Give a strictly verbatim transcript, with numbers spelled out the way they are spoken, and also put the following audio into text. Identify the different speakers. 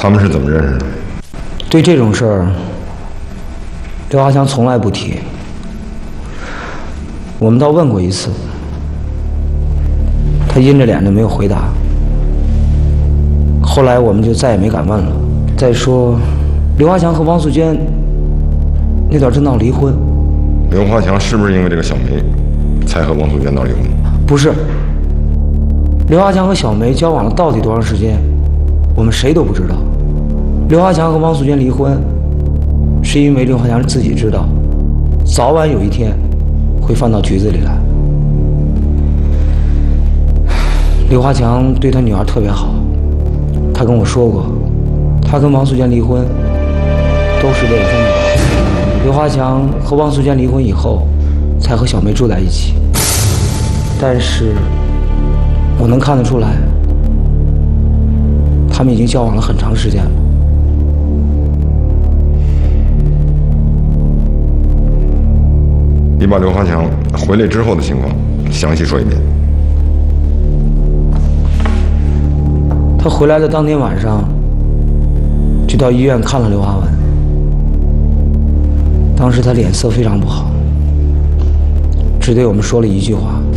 Speaker 1: 他们是怎么认识的？
Speaker 2: 对这种事儿，刘华强从来不提。我们倒问过一次，他阴着脸就没有回答。后来我们就再也没敢问了。再说，刘华强和王素娟那段真闹离婚。
Speaker 1: 刘华强是不是因为这个小梅才和王素娟闹离婚？
Speaker 2: 不是。刘华强和小梅交往了到底多长时间，我们谁都不知道。刘华强和王素娟离婚，是因为刘华强自己知道，早晚有一天会翻到局子里来。刘华强对他女儿特别好，他跟我说过，他跟王素娟离婚都是为了他女儿。刘华强和王素娟离婚以后，才和小梅住在一起。但是我能看得出来，他们已经交往了很长时间了。
Speaker 1: 你把刘华强回来之后的情况详细说一遍。
Speaker 2: 他回来的当天晚上，就到医院看了刘华文。当时他脸色非常不好，只对我们说了一句话：